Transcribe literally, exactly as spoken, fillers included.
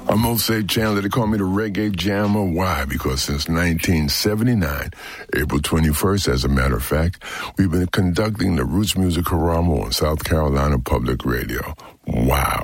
I'm Mosey Chandler. They call me the Reggae Jammer. Why? Because since nineteen seventy-nine, April twenty-first, as a matter of fact, we've been conducting the Roots Music Caramo on South Carolina Public Radio. Wow.